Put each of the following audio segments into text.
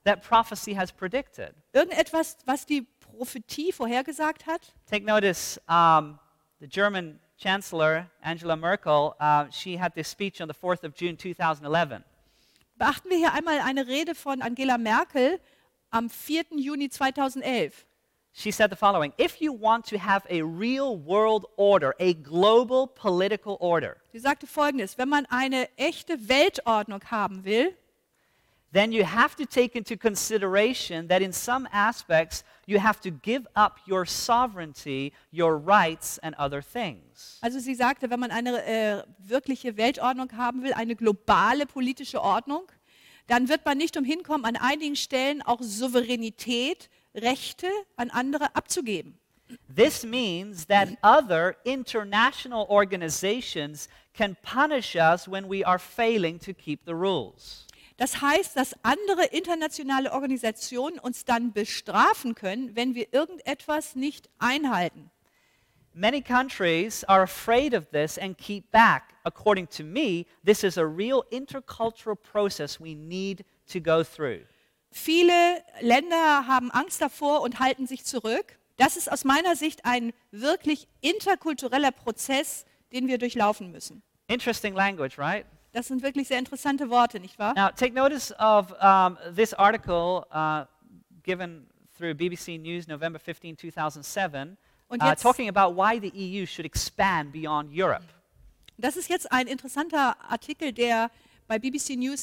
that prophecy has predicted. Irgendetwas, was die Prophetie vorhergesagt hat. Take notice, the German Chancellor, Angela Merkel, she had this speech on the 4th of June 2011. Beachten wir hier einmal eine Rede von Angela Merkel am 4. Juni 2011. She said the following: if you want to have a real world order, a global political order, Sie sagte Folgendes: Wenn man eine echte Weltordnung haben will, then you have to take into consideration that in some aspects you have to give up your sovereignty, your rights and other things. also sie sagte, wenn man eine wirkliche Weltordnung haben will, eine globale politische Ordnung, dann wird man nicht umhin kommen, an einigen Stellen auch Souveränität, Rechte an andere abzugeben. This means that other international organizations can punish us when we are failing to keep the rules. Das heißt, dass andere internationale Organisationen uns dann bestrafen können, wenn wir irgendetwas nicht einhalten. Many countries are afraid of this and keep back. According to me, this is a real intercultural process we need to go through. Viele Länder haben Angst davor und halten sich zurück. Das ist aus meiner Sicht ein wirklich interkultureller Prozess, den wir durchlaufen müssen. Interesting language, right? Das sind wirklich sehr interessante Worte, nicht wahr? Now, take notice of this article given through BBC News, November 15, 2007, Und jetzt- talking about why the EU should expand beyond Europe. Das ist jetzt ein interessanter Artikel, der bei BBC News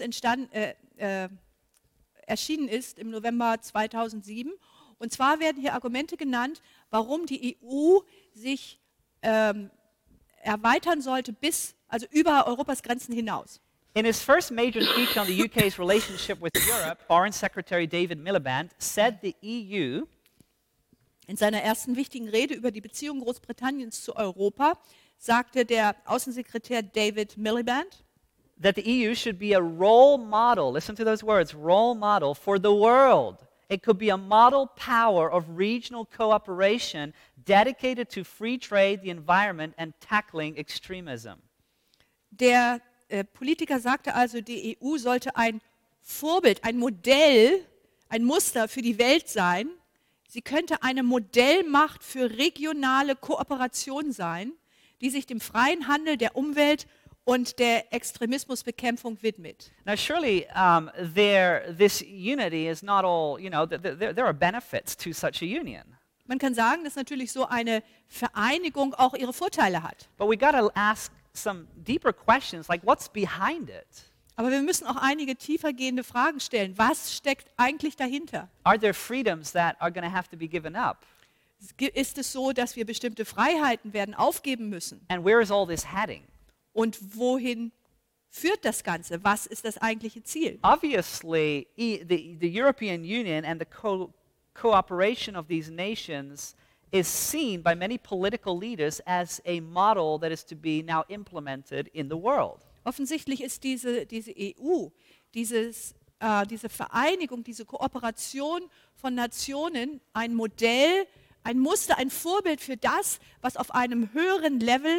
erschienen ist im November 2007. Und zwar werden hier Argumente genannt, warum die EU sich erweitern sollte also über Europas Grenzen hinaus. In his first major speech on the UK's relationship with Europe, Foreign Secretary David Miliband said the EU In seiner ersten wichtigen Rede über die Beziehung Großbritanniens zu Europa sagte der Außensekretär David Miliband, that the EU should be a role model, listen to those words, role model for the world. It could be a model power of regional cooperation dedicated to free trade, the environment, and tackling extremism. Der Politiker sagte also, die EU sollte ein Vorbild, ein Modell, ein Muster für die Welt sein. Sie könnte eine Modellmacht für regionale Kooperation sein, die sich dem freien Handel, der Umwelt und der Extremismusbekämpfung widmet. Now, surely this unity is not all, there are benefits to such a union. Man kann sagen, dass natürlich so eine Vereinigung auch ihre Vorteile hat. But we got to ask some deeper questions, like what's behind it? Aber wir müssen auch einige tiefergehende Fragen stellen. Was steckt eigentlich dahinter? Are there freedoms that are going to have to be given up? Ist es so, dass wir bestimmte Freiheiten werden aufgeben müssen? And where is all this heading? Und wohin führt das Ganze? Was ist das eigentliche Ziel? Obviously, the European Union and the cooperation of these nations is seen by many political leaders as a model that is to be now implemented in the world. Offensichtlich ist diese EU, diese Vereinigung, diese Kooperation von Nationen ein Modell, ein Muster, ein Vorbild für das, was auf einem höheren Level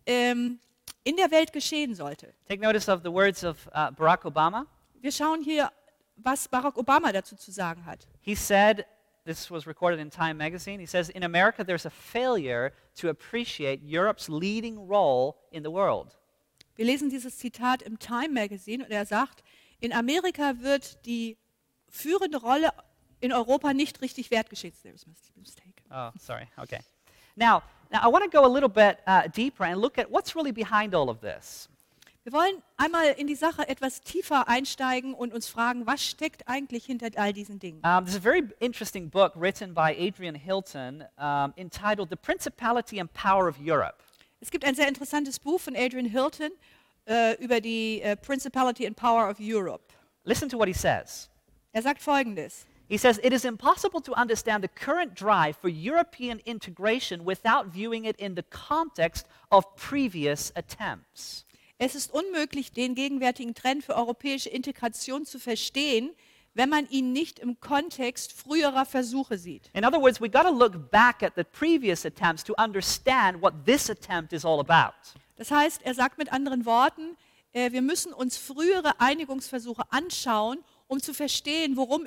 in der Welt geschehen sollte. Take notice of the words of Barack Obama. Wir schauen hier, was Barack Obama dazu zu sagen hat. He said, this was recorded in Time magazine, he says, in America there's a failure to appreciate Europe's leading role in the world. Wir lesen dieses Zitat im Time Magazine und er sagt, in Amerika wird die führende Rolle in Europa nicht richtig wertgeschätzt. There's a mistake. Oh, sorry. Okay. Now I want to go a little bit deeper and look at what's really behind all of this. Wir wollen einmal in die Sache etwas tiefer einsteigen und uns fragen, was steckt eigentlich hinter all diesen Dingen? There's a very interesting book written by Adrian Hilton entitled The Principality and Power of Europe. Es gibt ein sehr interessantes Buch von Adrian Hilton über die Principality and Power of Europe. Listen to what he says. Er sagt Folgendes. He says, it is impossible to understand the current drive for European integration without viewing it in the context of previous attempts. Es ist unmöglich, den gegenwärtigen Trend für europäische Integration zu verstehen, wenn man ihn nicht im Kontext früherer Versuche sieht. In other words, we got to look back at the previous attempts to understand what this attempt is all about. Das heißt, er sagt mit anderen Worten, wir müssen uns frühere Einigungsversuche anschauen, um zu verstehen, worum